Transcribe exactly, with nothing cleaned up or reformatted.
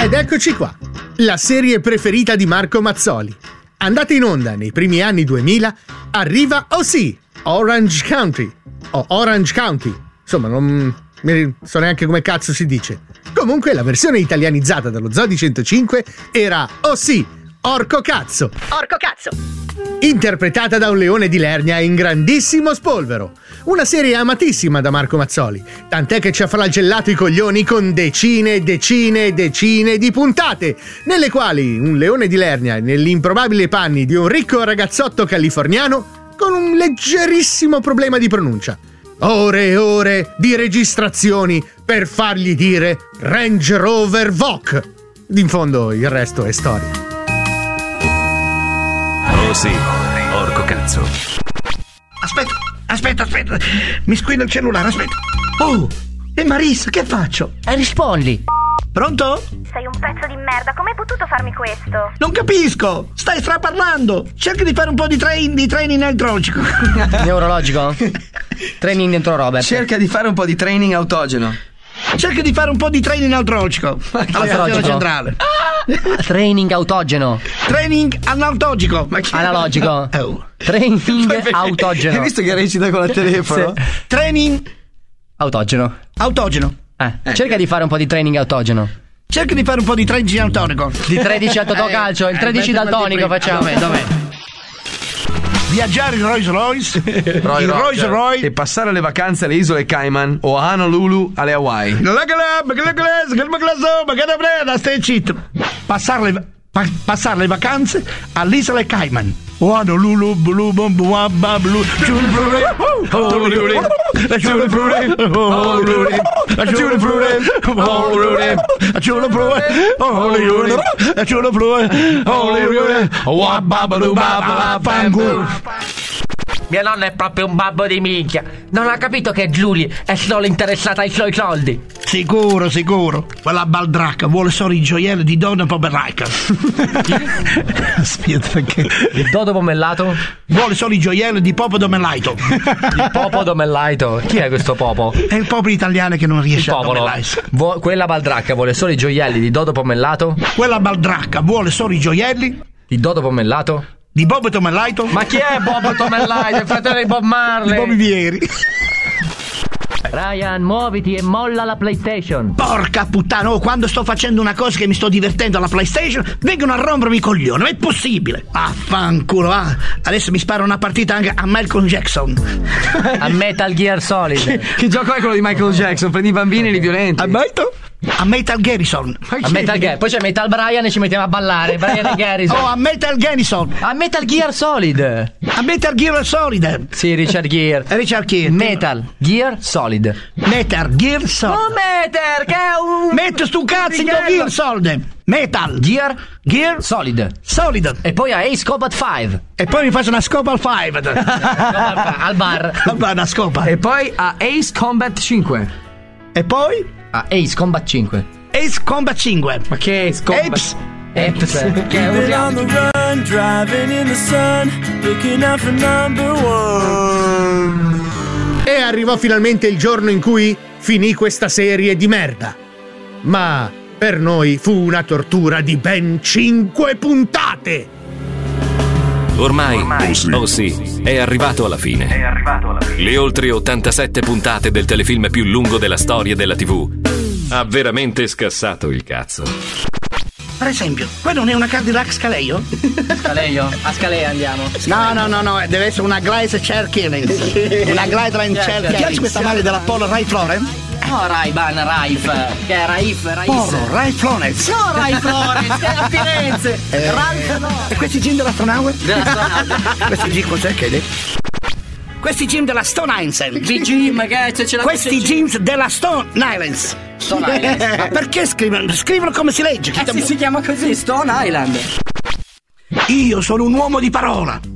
Ed eccoci qua, la serie preferita di Marco Mazzoli. Andata in onda nei primi anni duemila, arriva, oh sì, Orange County, o Orange County, insomma non mi so neanche come cazzo si dice. Comunque la versione italianizzata dallo Zoo di centocinque era, oh sì, Orco Cazzo. Orco Cazzo. Interpretata da un leone di Lernia in grandissimo spolvero. Una serie amatissima da Marco Mazzoli, tant'è che ci ha flagellato i coglioni con decine e decine e decine di puntate, nelle quali un leone di Lernia, negli improbabili panni di un ricco ragazzotto californiano, con un leggerissimo problema di pronuncia. Ore e ore di registrazioni per fargli dire Range Rover Vogue. In fondo il resto è storia. Oh sì, Orco Cazzo. Aspetta, aspetta, aspetta. Mi squilla il cellulare, aspetta. Oh, e Marissa, che faccio? E rispondi. Pronto? Sei un pezzo di merda, come hai potuto farmi questo? Non capisco, stai straparlando. Cerca di fare un po' di, train, di training neurologico. Neurologico? Training dentro Robert. Cerca di fare un po' di training autogeno. Cerca di fare un po' di training neurologico alla stazione centrale. Training autogeno. Training analogico. Analogico. Oh. Training autogeno. Hai visto che recita con il telefono? Sì. Training Autogeno. autogeno. Eh, eh. Cerca di fare un po' di training autogeno. Cerca di fare un po' di training autogeno. Di tredici a Totocalcio, il tredici eh, daltonico facciamo. Dov'è, dov'è? Viaggiare in Rolls Royce, Roy in Rolls Royce e passare le vacanze alle isole Cayman o a Honolulu alle Hawaii. Stai zitto. Passare le, pa, passare le vacanze all'isola Cayman o Honolulu, blu, blu, blu, blu, Mia nonna è proprio un babbo di minchia. Non ha capito che Giulia è solo interessata ai suoi soldi. Sicuro, sicuro. Quella baldracca vuole solo i gioielli di Donna Pomeraica. Aspetta, perché? Il dodo pomellato? Vuole solo i gioielli di Popo Domellaito. Il Popo Domellaito? Chi è questo Popo? È il popolo italiano che non riesce Il a popolo. domellarsi. Vu- quella baldracca vuole solo i gioielli di dodo pomellato? Quella baldracca vuole solo i gioielli Di dodo pomellato? di Bob Tomellaito. Ma chi è Bob Tomellaito? Il fratello di Bob Marley? Di Bobby Vieri. Ryan, muoviti e molla la PlayStation. Porca puttana, oh, quando sto facendo una cosa che mi sto divertendo alla PlayStation, vengono a rompermi i coglioni, ma è possibile? Affanculo, ah. Adesso mi sparo una partita anche a Michael Jackson. A Metal Gear Solid. Che gioco è quello di Michael Jackson? Prendi i bambini e li violenti. A Michael? A Metal Garrison. A Metal Gear. Poi c'è Metal Brian e ci mettiamo a ballare. Brian e Garrison. Oh, a Metal Garrison. A Metal Gear Solid. A Metal Gear Solid. Sì, Richard Gere. Richard Gere. Metal Gear Solid. Metal Gear Solid. Oh, Metal, che è un... Metto stu cazzo in Gear Solid. Metal Gear Gear Solid. Solid. E poi a Ace Combat cinque. E poi mi faccio una scopa al five. Al bar. Al bar, una scopa. E poi a Ace Combat cinque. E poi A Ace Combat cinque. Ace Combat cinque. Ma che Ace Combat? Apes. Apes. Che è un on the run, driving in the sun, looking out for number one. E arrivò finalmente il giorno in cui finì questa serie di merda. Ma per noi fu una tortura di ben cinque puntate. Ormai, oh sì. oh sì, è arrivato alla fine. È arrivato alla fine. Le oltre ottantasette puntate del telefilm più lungo della storia della tivù. Ha veramente scassato il cazzo. Per esempio, quello non è una Cadillac Scaleo? Scaleo. A Scalea andiamo. No, no, no, no, deve essere una Glaze Chair Killings. Una Glaze Chair Killings. Ti piace questa maglia della Polo Ralph Lauren? No, Ray-Ban, Raif. Che è Raif, Raif. Polo Ralph Lauren. No, Raif Florence, che è a Firenze. Eh, Ralph no. E questi jeans della Stone Hour? Della Stone Questi jeans cos'è che hai detto? Questi jeans della Stone Island. Di Jim, che c'è, c'è la Questi jeans della Stone Islands. Stone Island. Ma perché scrivono? Scrivono come si legge. Eh sì, si chiama così, Stone Island. Io sono un uomo di parola.